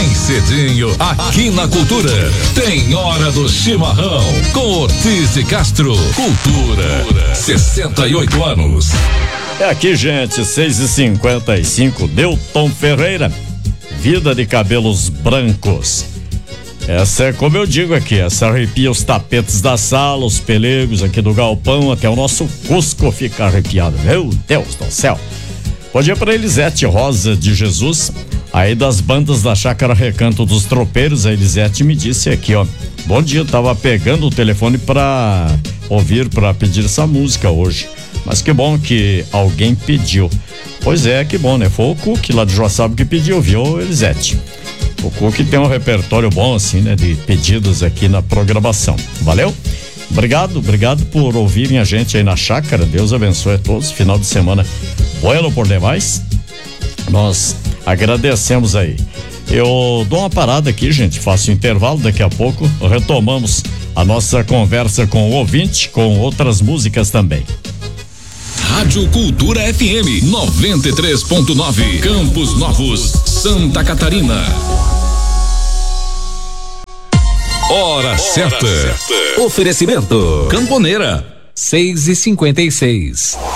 Bem cedinho, aqui na Cultura, tem Hora do Chimarrão, com Ortiz de Castro. Cultura, 68 anos. É aqui, gente, 6h55, Newton Ferreira, vida de cabelos brancos. Essa é como eu digo aqui, essa arrepia os tapetes da sala, os pelegos aqui do galpão, até o nosso Cusco fica arrepiado. Meu Deus do céu. Bom dia para Elisete Rosa de Jesus, aí das bandas da Chácara Recanto dos Tropeiros. A Elisete me disse aqui, ó, bom dia, eu tava pegando o telefone pra ouvir, pra pedir essa música hoje, mas que bom que alguém pediu. Pois é, que bom, né? Foi o Cook lá de Joaçaba que pediu, viu, Elisete? O Cook tem um repertório bom, assim, né, de pedidos aqui na programação. Valeu? Obrigado por ouvirem a gente aí na chácara. Deus abençoe a todos. Final de semana bueno por demais. Nós agradecemos aí. Eu dou uma parada aqui, gente, faço um intervalo, daqui a pouco retomamos a nossa conversa com o ouvinte, com outras músicas também. Rádio Cultura FM 93.9, Campos Novos, Santa Catarina. Hora certa. Oferecimento Camponeira, 6h56.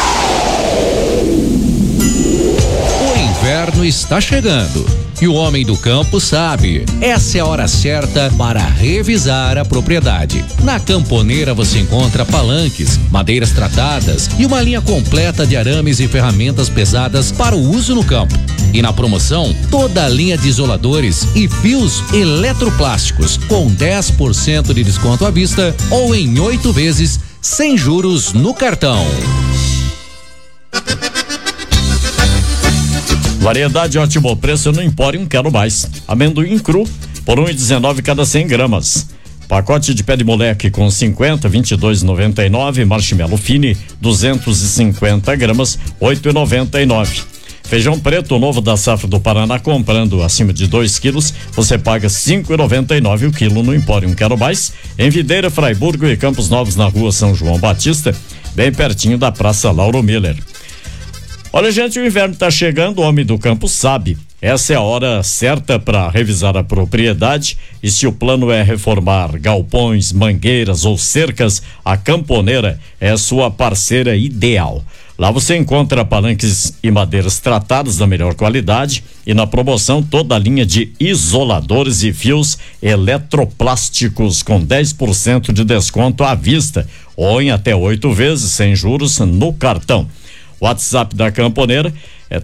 O inverno está chegando e o homem do campo sabe. Essa é a hora certa para revisar a propriedade. Na Camponeira você encontra palanques, madeiras tratadas e uma linha completa de arames e ferramentas pesadas para o uso no campo. E na promoção, toda a linha de isoladores e fios eletroplásticos com 10% de desconto à vista ou em 8 vezes sem juros no cartão. Variedade ótimo preço no Empório Quero Mais. Amendoim cru por R$1,19 cada 100 gramas. Pacote de pé de moleque com 50, R$22,99. Marshmallow fine 250 gramas, R$8,99. Feijão preto novo da safra do Paraná, comprando acima de 2 quilos, você paga R$5,99 o quilo no Empório Quero Mais, em Videira, Fraiburgo e Campos Novos, na rua São João Batista, bem pertinho da Praça Lauro Miller. Olha, gente, o inverno está chegando, o homem do campo sabe. Essa é a hora certa para revisar a propriedade, e se o plano é reformar galpões, mangueiras ou cercas, a Camponeira é a sua parceira ideal. Lá você encontra palanques e madeiras tratadas da melhor qualidade e na promoção toda a linha de isoladores e fios eletroplásticos com 10% de desconto à vista ou em até 8 vezes sem juros no cartão. O WhatsApp da Camponeira é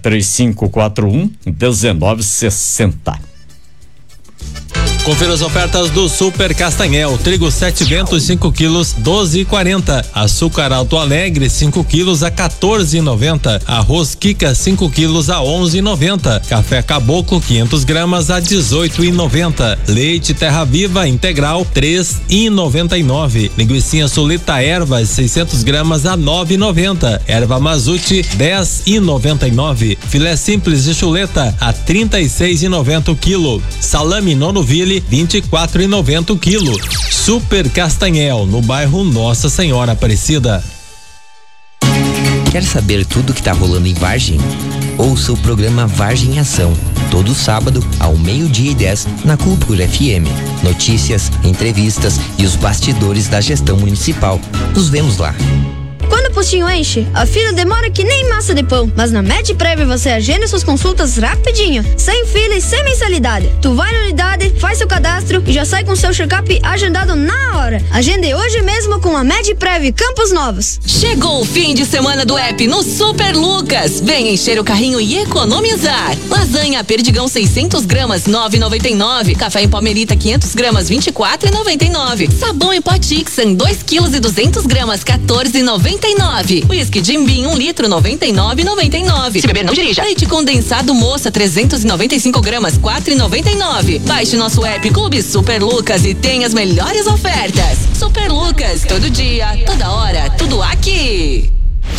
3541-1960. Confira as ofertas do Super Castanhel. Trigo 7 ventos 5 quilos 12,40. Açúcar Alto Alegre 5 quilos a 14,90. Arroz Kika 5 quilos a 11,90. Café Caboclo 500 gramas a 18,90. Leite Terra Viva integral 3,99. Linguicinha Sulita Ervas 600 gramas a 9,90. Erva Mazute 10,99. Filé simples de chuleta a 36,90 o quilo. Salame Nonoville 24,90 o quilo. Super Castanhel, no bairro Nossa Senhora Aparecida. Quer saber tudo que tá rolando em Vargem? Ouça o programa Vargem em Ação, todo sábado ao 12:10 na Cultura FM. Notícias, entrevistas e os bastidores da gestão municipal. Nos vemos lá. Quando o postinho enche, a fila demora que nem massa de pão. Mas na MedPrev você agenda suas consultas rapidinho, sem fila e sem mensalidade. Tu vai na unidade, faz seu cadastro e já sai com seu check-up agendado na hora. Agende hoje mesmo com a MedPrev Campos Novos. Chegou o fim de semana do app no Super Lucas. Vem encher o carrinho e economizar. Lasanha Perdigão 600 gramas 9,99. Café em pó Melita 500 gramas 24,99. Sabão em pó Tixan 2 quilos e 200 gramas 14,99. Whisky Jim Beam 1 litro 99,99. Se beber não dirija. Leite condensado Moça 395 gramas 4,99. Baixe nosso app Clube Super Lucas e tenha as melhores ofertas. Super Lucas, todo dia, toda hora, tudo aqui.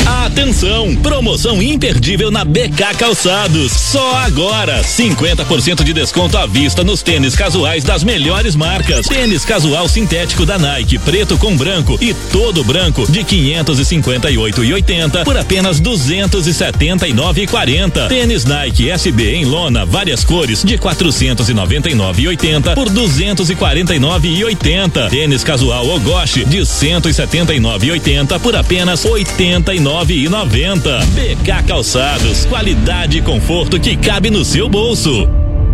Atenção, promoção imperdível na BK Calçados. Só agora, 50% de desconto à vista nos tênis casuais das melhores marcas. Tênis casual sintético da Nike, preto com branco e todo branco de 558,80 por apenas 279,40. Tênis Nike SB em lona, várias cores de 499,80 por 249,80. Tênis casual Ogoshi de 179,80 por apenas 89,90. BK Calçados, qualidade e conforto que cabe no seu bolso.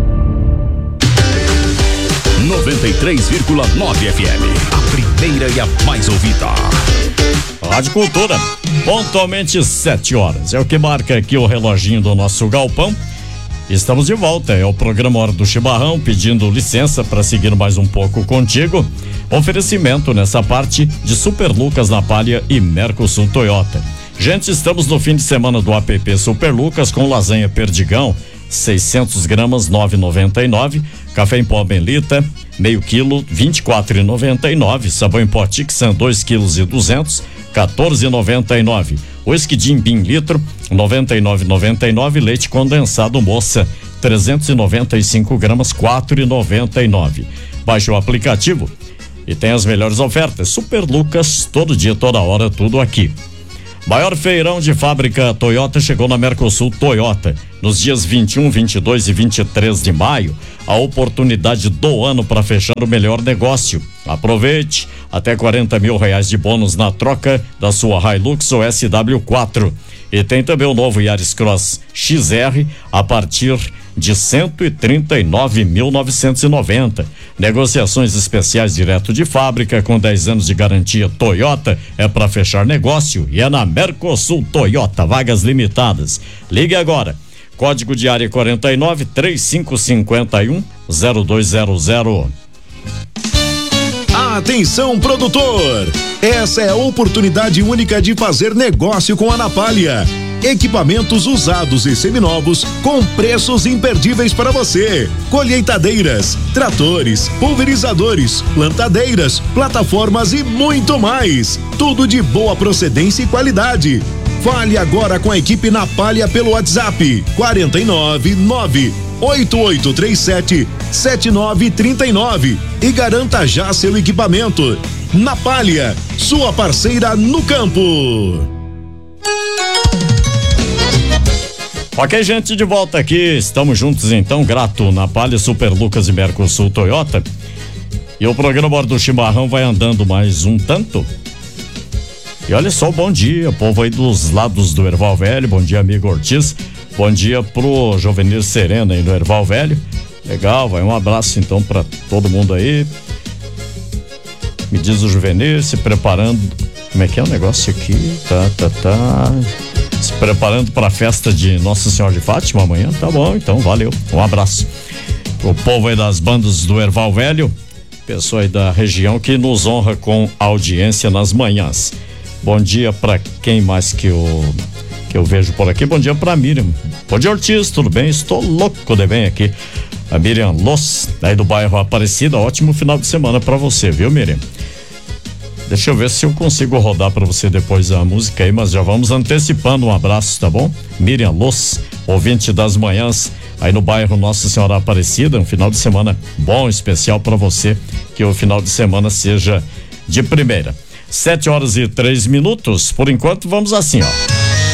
93,9 FM, a primeira e a mais ouvida. Rádio Cultura, pontualmente 7 horas. É o que marca aqui o reloginho do nosso galpão. Estamos de volta, é o programa Hora do Chimarrão, pedindo licença para seguir mais um pouco contigo. Oferecimento nessa parte de Super Lucas na Palha e Mercosul Toyota. Gente, estamos no fim de semana do app Super Lucas com lasanha Perdigão, 600 gramas, 9,99. Café em pó Melita, meio quilo, 24,99. Sabão em pó Tixan, 2,2 kg, 14,99. Whisky Jim Beam litro, 99,99. Leite condensado Moça, 395 gramas, 4,99. Baixe o aplicativo e tem as melhores ofertas. Super Lucas, todo dia, toda hora, tudo aqui. Maior feirão de fábrica Toyota chegou na Mercosul Toyota. Nos dias 21, 22 e 23 de maio, a oportunidade do ano para fechar o melhor negócio. Aproveite, até R$40 mil de bônus na troca da sua Hilux ou SW4. E tem também o novo Yaris Cross XR a partir de 139.990. Negociações especiais direto de fábrica com 10 anos de garantia Toyota. É para fechar negócio e é na Mercosul Toyota, vagas limitadas. Ligue agora. Código de área 49 3551 0200. Atenção, produtor! Essa é a oportunidade única de fazer negócio com a Napalha. Equipamentos usados e seminovos com preços imperdíveis para você. Colheitadeiras, tratores, pulverizadores, plantadeiras, plataformas e muito mais. Tudo de boa procedência e qualidade. Fale agora com a equipe Napalha pelo WhatsApp 499-8837-7939 e garanta já seu equipamento. Napalha, sua parceira no campo. Ok, gente, de volta aqui, estamos juntos então, grato Napalha, Super Lucas e Mercosul Toyota. E o programa Hora do Chimarrão vai andando mais um tanto. E olha só, bom dia, povo aí dos lados do Erval Velho, bom dia, amigo Ortiz, bom dia pro Jovenir Serena aí no Erval Velho. Legal, vai um abraço então pra todo mundo aí. Me diz o Juvenir, se preparando, como é que é o negócio aqui? Tá. Se preparando para a festa de Nossa Senhora de Fátima amanhã, tá bom, então valeu, um abraço o povo aí das bandas do Erval Velho, pessoa aí da região que nos honra com audiência nas manhãs. Bom dia para quem mais que eu vejo por aqui, bom dia para Miriam, bom dia Ortiz, tudo bem? Estou louco de bem aqui, a Miriam Los, aí do bairro Aparecida, ótimo final de semana para você, viu, Miriam? Deixa eu ver se eu consigo rodar para você depois a música aí, mas já vamos antecipando um abraço, tá bom? Miriam Los, ouvinte das manhãs, aí no bairro Nossa Senhora Aparecida, um final de semana bom, especial para você, que o final de semana seja de primeira. 7 horas e 3 minutos, por enquanto vamos assim, ó.